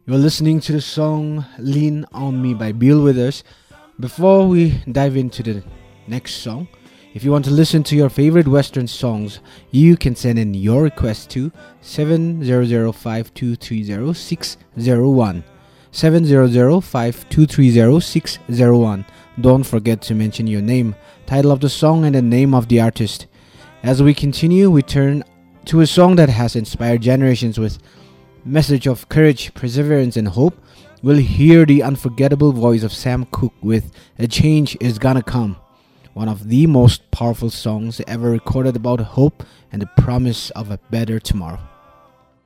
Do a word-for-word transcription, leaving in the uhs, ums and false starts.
You're listening to the song Lean on Me by Bill Withers. Before we dive into the next song, if you want to listen to your favorite Western songs, you can send in your request to seven zero zero five two three zero six zero one. seven zero zero five two three zero six zero one. Don't forget to mention your name, title of the song, and the name of the artist. As we continue, we turn to a song that has inspired generations with message of courage, perseverance, and hope. We'll hear the unforgettable voice of Sam Cooke with A Change Is Gonna Come, one of the most powerful songs ever recorded about hope and the promise of a better tomorrow.